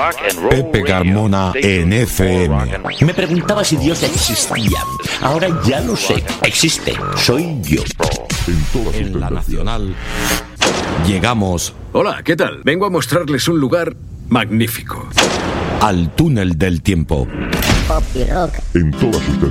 Pepe Carmona en FM. Me preguntaba si Dios existía. Ahora ya lo sé. Existe. Soy yo. En la Nacional llegamos Hola, ¿qué tal? Vengo a mostrarles un lugar magnífico. al túnel del tiempo. Pop y rock. En todas sus